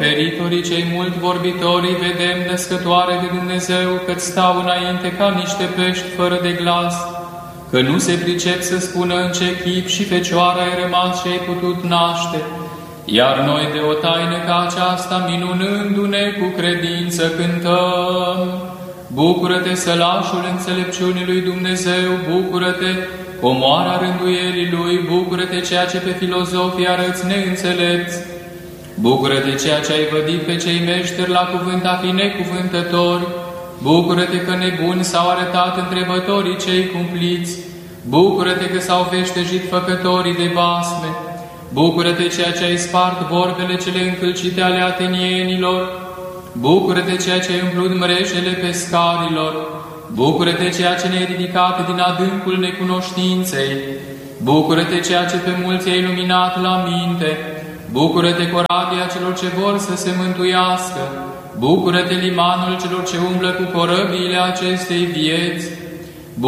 Neprihăperitorii cei mult vorbitorii, vedem născătoare de Dumnezeu, că stau înainte ca niște pești fără de glas, că nu se pricep să spună în ce chip și fecioară ai rămas și ai putut naște. Iar noi de o taină ca aceasta, minunându-ne cu credință, cântăm. Bucură-te, sălașul înțelepciunii lui Dumnezeu, bucură-te, comoara rânduierii lui, bucură-te, ceea ce pe filozofii arăți neînțelepți. Bucură-te, ceea ce ai vădit pe cei meșteri la cuvânt a fi necuvântători. Bucură-te că nebuni s-au arătat întrebătorii cei cumpliți. Bucură-te că s-au veștejit făcătorii de basme. Bucură-te, ceea ce ai spart vorbele cele încălcite ale atenienilor. Bucură-te, ceea ce ai umplut mrejele pescarilor. Bucură-te, ceea ce ne-ai ridicat din adâncul necunoștinței. Bucură-te, ceea ce pe mulți ai iluminat la minte. Bucură-te, corabia celor ce vor să se mântuiască. Bucură-te, limanul celor ce umblă cu corăbiile acestei vieți.